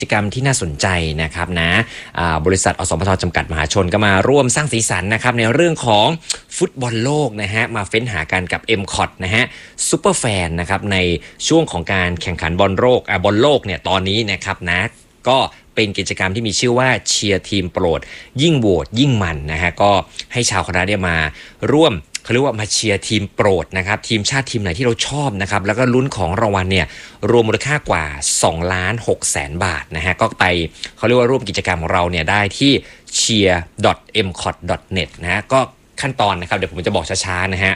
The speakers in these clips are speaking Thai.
กิจกรรมที่น่าสนใจนะครับนะบริษัทอสมทจำกัดมหาชนก็มาร่วมสร้างสีสันนะครับในเรื่องของฟุตบอลโลกนะฮะมาเฟ้นหากันกับ MCOT นะฮะซูเปอร์แฟนนะครับในช่วงของการแข่งขันบอลโลกเนี่ยตอนนี้นะครับนะก็เป็นกิจกรรมที่มีชื่อว่าเชียร์ทีมโปรดยิ่งโหวตยิ่งมันนะฮะก็ให้ชาวคณะเนี่ยมาร่วมเขาเรียกว่ามาเชียร์ทีมโปรดนะครับทีมชาติทีมไหนที่เราชอบนะครับแล้วก็ลุ้นของรางวัลเนี่ยรวมมูลค่ากว่า 2,600,000 บาทนะฮะก็ไปเขาเรียกว่าร่วมกิจกรรมของเราเนี่ยได้ที่ cheer.mcot.net นะฮะก็ขั้นตอนนะครับเดี๋ยวผมจะบอกช้าๆนะฮะ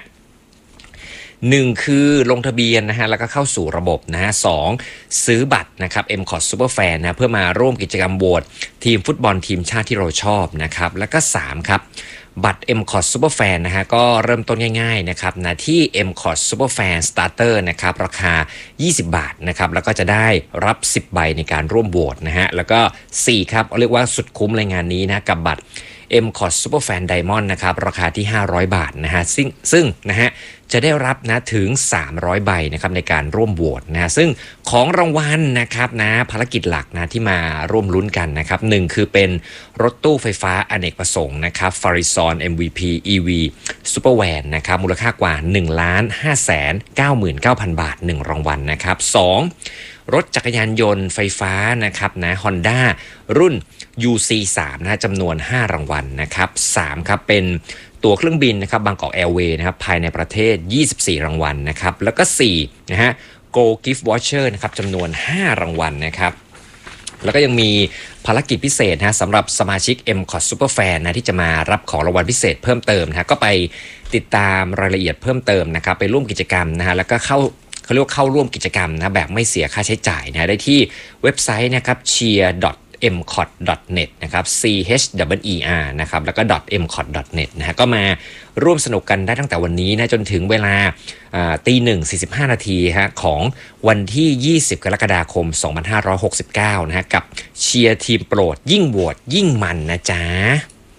1คือลงทะเบียนนะฮะแล้วก็เข้าสู่ระบบนะฮะ2ซื้อบัตรนะครับ MCOT Superfan นะเพื่อมาร่วมกิจกรรมโหวตทีมฟุตบอลทีมชาติที่เราชอบนะครับแล้วก็3ครับบัตร MCOT Superfan นะฮะก็เริ่มต้นง่ายๆนะครับนะที่ MCOT Superfan Starter นะครับราคา20 บาทนะครับแล้วก็จะได้รับ10ใบในการร่วมโหวตนะฮะแล้วก็4ครับเรียกว่าสุดคุ้มรายงานนี้นะกับบัตรMCOT Superfan Diamond นะครับราคาที่500 บาทนะฮะซึ่งนะฮะจะได้รับนะถึง300ใบนะครับในการร่วมโหวตนะซึ่งของรางวัลนะครับนะภารกิจหลักนะที่มาร่วมลุ้นกันนะครับ1คือเป็นรถตู้ไฟฟ้าอเนกประสงค์นะครับ Farizon MVP EV Supervan นะครับมูลค่ากว่า 1,599,000 บาท1รางวัลนะครับ2รถจักรยานยนต์ไฟฟ้านะครับนะ Honda รุ่น UC3 นะจำนวน5รางวัลนะครับ3ครับเป็นตั๋วเครื่องบินนะครับบางกอกแอร์เวย์นะครับภายในประเทศ24รางวัลนะครับแล้วก็4นะฮะ Go Gift Voucher นะครับจำนวน5รางวัลนะครับแล้วก็ยังมีภารกิจพิเศษนะสำหรับสมาชิก MCOT Superfan นะที่จะมารับของรางวัลพิเศษเพิ่มเติมนะก็ไปติดตามรายละเอียดเพิ่มเติมนะครับไปร่วมกิจกรรมนะฮะแล้วก็เขาเรียกว่าเข้าร่วมกิจกรรมนะแบบไม่เสียค่าใช้จ่ายนะได้ที่เว็บไซต์นะครับ cheer.mcot.net นะครับ cheer นะครับแล้วก็ .mcot.net นะฮะก็มาร่วมสนุกกันได้ตั้งแต่วันนี้นะจนถึงเวลา1:45 นาทีฮะของวันที่20กรกฎาคม2569นะฮะกับเชียร์ทีมโปรดยิ่งโหวตยิ่งมันนะจ๊ะ